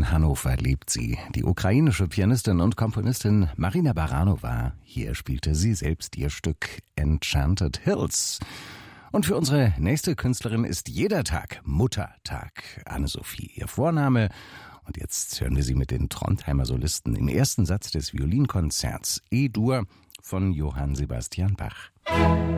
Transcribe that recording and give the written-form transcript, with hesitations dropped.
In Hannover lebt sie. Die ukrainische Pianistin und Komponistin Marina Baranova. Hier spielte sie selbst ihr Stück Enchanted Hills. Und für unsere nächste Künstlerin ist jeder Tag Muttertag. Anne-Sophie, ihr Vorname. Und jetzt hören wir sie mit den Trondheimer Solisten im ersten Satz des Violinkonzerts E-Dur von Johann Sebastian Bach.